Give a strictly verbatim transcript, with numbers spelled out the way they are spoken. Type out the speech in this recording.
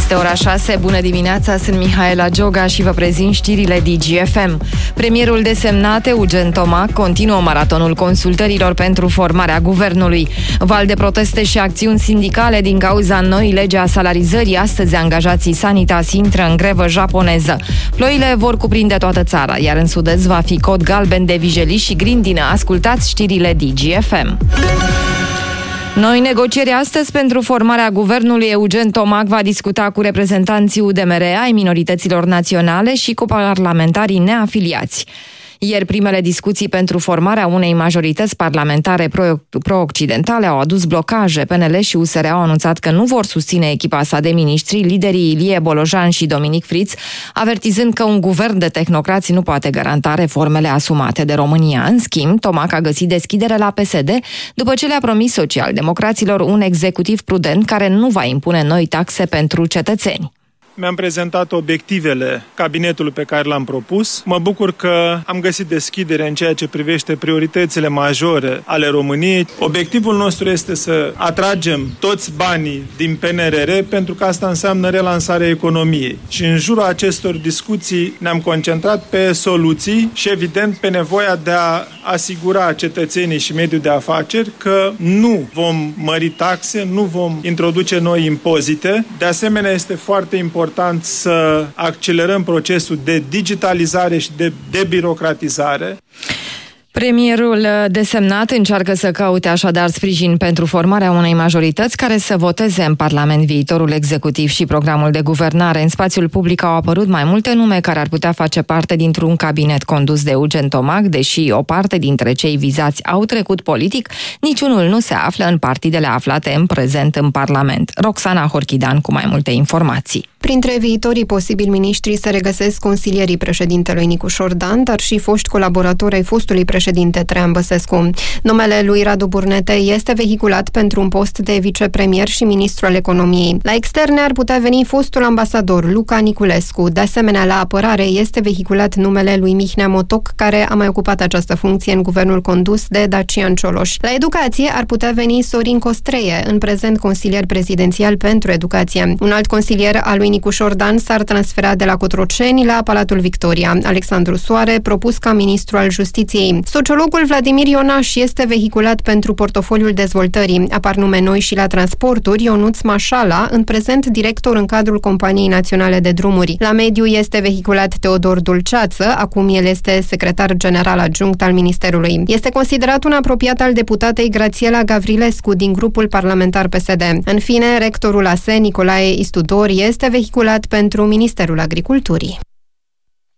Este ora șase, bună dimineața, sunt Mihaela Gioga și vă prezint știrile D G F M. Premierul desemnat, Eugen Tomac, continuă maratonul consultărilor pentru formarea guvernului. Val de proteste și acțiuni sindicale din cauza noii lege a salarizării. Astăzi angajații Sanitas intră în grevă japoneză. Ploile vor cuprinde toată țara, iar în sud-est va fi cod galben de vijelii și grindină. Ascultați știrile D G F M. Noi negocieri astăzi pentru formarea guvernului. Eugen Tomac va discuta cu reprezentanții U D M R ai minorităților naționale și cu parlamentarii neafiliați. Ieri, primele discuții pentru formarea unei majorități parlamentare pro-occidentale au adus blocaje. P N L și U S R au anunțat că nu vor susține echipa sa de miniștri, liderii Ilie Bolojan și Dominic Friț, avertizând că un guvern de tehnocrați nu poate garanta reformele asumate de România. În schimb, Tomac a găsit deschidere la P S D după ce le-a promis socialdemocraților un executiv prudent care nu va impune noi taxe pentru cetățeni. Mi-am prezentat obiectivele cabinetului pe care l-am propus. Mă bucur că am găsit deschidere în ceea ce privește prioritățile majore ale României. Obiectivul nostru este să atragem toți banii din P N R R, pentru că asta înseamnă relansarea economiei. Și în jurul acestor discuții ne-am concentrat pe soluții și, evident, pe nevoia de a asigura cetățenii și mediul de afaceri că nu vom mări taxe, nu vom introduce noi impozite. De asemenea, este foarte important să accelerăm procesul de digitalizare și de debirocratizare. Premierul desemnat încearcă să caute așadar sprijin pentru formarea unei majorități care să voteze în Parlament viitorul executiv și programul de guvernare. În spațiul public au apărut mai multe nume care ar putea face parte dintr-un cabinet condus de Eugen Tomac, deși o parte dintre cei vizați au trecut politic, niciunul nu se află în partidele aflate în prezent în Parlament. Roxana Horchidan cu mai multe informații. Printre viitorii posibili miniștri se regăsesc consilierii președintelui Nicușor Dan, dar și foști colaboratori ai fostului președinte Traian Băsescu. Numele lui Radu Burnete este vehiculat pentru un post de vicepremier și ministru al economiei. La externe ar putea veni fostul ambasador Luca Niculescu. De asemenea, la apărare este vehiculat numele lui Mihnea Motoc, care a mai ocupat această funcție în guvernul condus de Dacian Cioloș. La educație ar putea veni Sorin Costreie, în prezent consilier prezidențial pentru educație. Un alt consilier al lui Nicușor Dan s-ar transfera de la Cotroceni la Palatul Victoria. Alexandru Soare, propus ca ministru al justiției. Sociologul Vladimir Ionaș este vehiculat pentru portofoliul dezvoltării. Apar nume noi și la transporturi, Ionuț Mașala, în prezent director în cadrul Companiei Naționale de Drumuri. La mediu este vehiculat Teodor Dulceață, acum el este secretar general adjunct al Ministerului. Este considerat un apropiat al deputatei Grațiela Gavrilescu din grupul parlamentar P S D. În fine, rectorul A S E, Nicolae Istudor, este vehiculat pentru Ministerul Agriculturii.